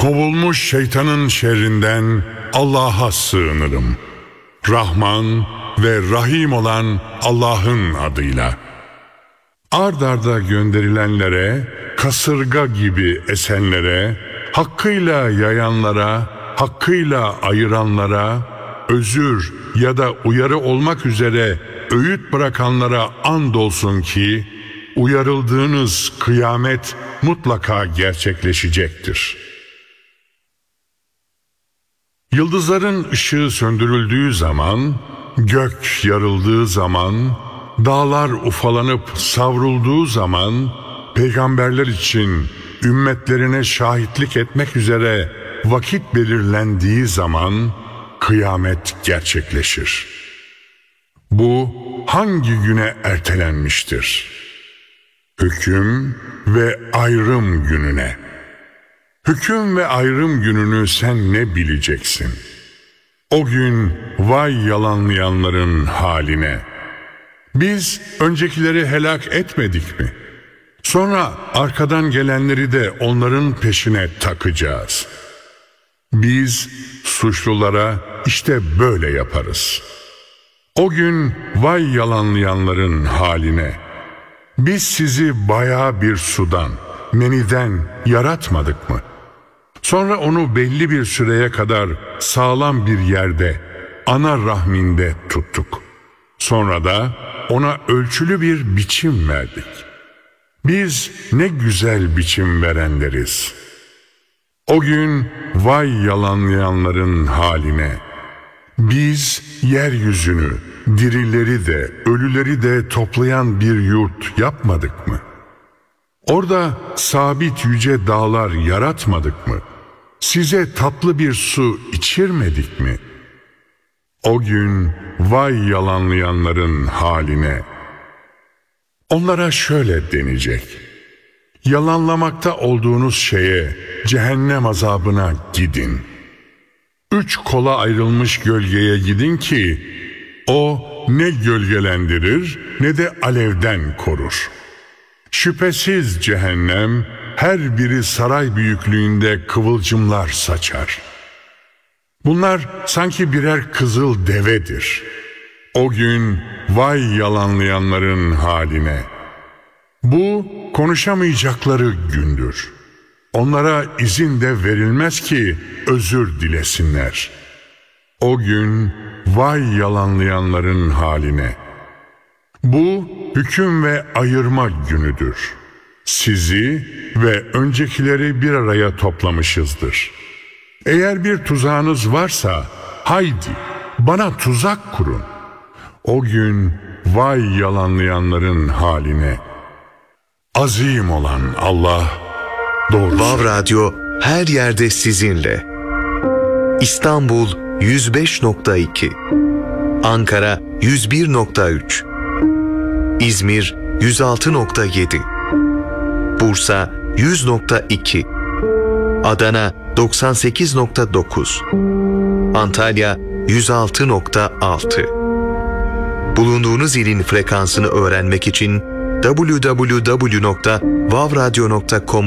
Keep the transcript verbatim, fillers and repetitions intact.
Kovulmuş şeytanın şerrinden Allah'a sığınırım. Rahman ve Rahim olan Allah'ın adıyla. Ard arda gönderilenlere, kasırga gibi esenlere, hakkıyla yayanlara, hakkıyla ayıranlara, özür ya da uyarı olmak üzere öğüt bırakanlara andolsun ki, uyarıldığınız kıyamet mutlaka gerçekleşecektir. Yıldızların ışığı söndürüldüğü zaman, gök yarıldığı zaman, dağlar ufalanıp savrulduğu zaman, peygamberler için ümmetlerine şahitlik etmek üzere vakit belirlendiği zaman kıyamet gerçekleşir. Bu hangi güne ertelenmiştir? Hüküm ve ayrım gününe. Hüküm ve ayrım gününü sen ne bileceksin? O gün vay yalanlayanların haline. Biz öncekileri helak etmedik mi? Sonra arkadan gelenleri de onların peşine takacağız. Biz suçlulara işte böyle yaparız. O gün vay yalanlayanların haline. Biz sizi bayağı bir sudan, meniden yaratmadık mı? Sonra onu belli bir süreye kadar sağlam bir yerde, ana rahminde tuttuk. Sonra da ona ölçülü bir biçim verdik. Biz ne güzel biçim verenleriz. O gün vay yalanlayanların haline. Biz yeryüzünü, dirileri de, ölüleri de toplayan bir yurt yapmadık mı? Orada sabit yüce dağlar yaratmadık mı? Size tatlı bir su içirmedik mi? O gün vay yalanlayanların haline. Onlara şöyle denecek: yalanlamakta olduğunuz şeye, cehennem azabına gidin. Üç kola ayrılmış gölgeye gidin ki o ne gölgelendirir ne de alevden korur. Şüphesiz cehennem her biri saray büyüklüğünde kıvılcımlar saçar. Bunlar sanki birer kızıl devedir. O gün vay yalanlayanların haline. Bu konuşamayacakları gündür. Onlara izin de verilmez ki özür dilesinler. O gün vay yalanlayanların haline. Bu hüküm ve ayırma günüdür. Sizi ve öncekileri bir araya toplamışızdır. Eğer bir tuzağınız varsa haydi bana tuzak kurun. O gün vay yalanlayanların haline. Azim olan Allah doğru. Vav Radyo her yerde sizinle. İstanbul yüz beş nokta iki, Ankara yüz bir nokta üç, İzmir yüz altı nokta yedi, Bursa yüz nokta iki, Adana doksan sekiz nokta dokuz, Antalya yüz altı nokta altı. Bulunduğunuz ilin frekansını öğrenmek için double-u double-u double-u nokta vav radyo nokta com